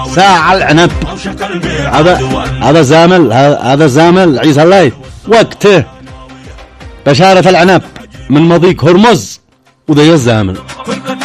ساعة العنب. هذا زامل عيسى الله وقته بشارة العنب من مضيق هرمز وذي الزامل.